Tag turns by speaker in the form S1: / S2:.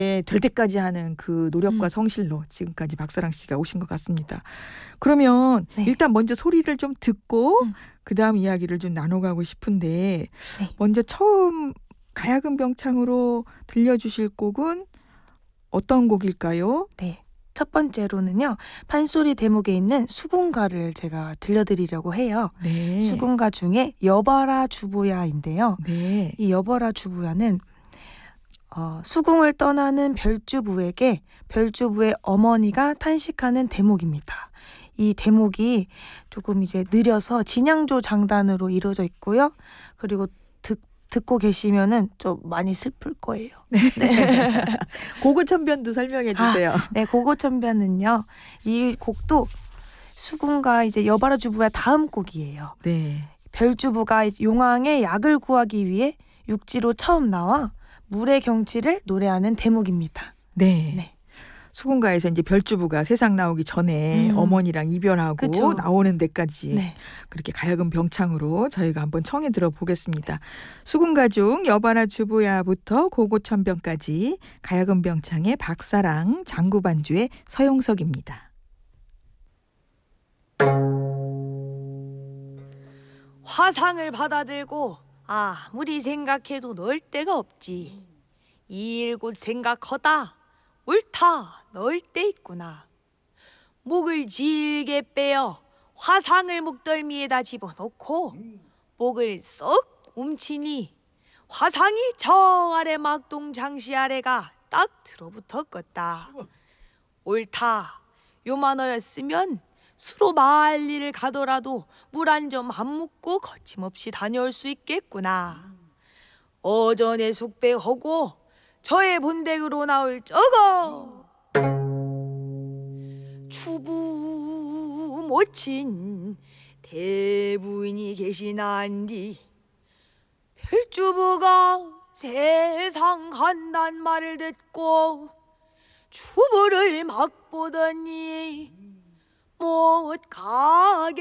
S1: 될 때까지 하는 그 노력과 성실로 지금까지 박사랑 씨가 오신 것 같습니다. 그러면
S2: 네.
S1: 일단 먼저 소리를 좀 듣고 그다음 이야기를 좀 나눠가고 싶은데
S2: 네.
S1: 먼저 처음 가야금 병창으로 들려주실 곡은 어떤 곡일까요?
S2: 네. 첫 번째로는요. 판소리 대목에 있는 수군가를 제가 들려드리려고 해요.
S1: 네.
S2: 수군가 중에 여봐라 주부야인데요.
S1: 네.
S2: 이 여봐라 주부야는 수궁을 떠나는 별주부에게 별주부의 어머니가 탄식하는 대목입니다. 이 대목이 조금 이제 느려서 진양조 장단으로 이루어져 있고요. 그리고 듣고 계시면은 좀 많이 슬플 거예요.
S1: 네. 고구천변도 설명해 주세요.
S2: 네, 고고천변은요. 이 곡도 수군가 이제 여봐라 주부야 다음 곡이에요.
S1: 네.
S2: 별주부가 용왕의 약을 구하기 위해 육지로 처음 나와 물의 경치를 노래하는 대목입니다.
S1: 네.
S2: 네.
S1: 수군가에서 이제 별주부가 세상 나오기 전에 어머니랑 이별하고
S2: 그쵸.
S1: 나오는 데까지
S2: 네.
S1: 그렇게 가야금 병창으로 저희가 한번 청해 들어보겠습니다. 수군가 중 여봐라 주부야부터 고고천변까지 가야금 병창의 박사랑 장구반주의 서용석입니다.
S2: 화상을 받아들고 아무리 생각해도 넣을 데가 없지. 이 일곧 생각하다 옳다 넣을 데 있구나. 목을 질게 빼어 화상을 목덜미에다 집어넣고 목을 썩 움치니 화상이 저 아래 막동 장시 아래가 딱 들어붙었겠다. 옳다 요만하였으면 수로 만리를 가더라도 물 한 점 안 묻고 거침없이 다녀올 수 있겠구나. 어전에 숙배하고 저의 본댁으로 나올 저거 추부 모친 대부인이 계시나니 별주부가 세상 한단 말을 듣고 추부를 막 보더니 못 가게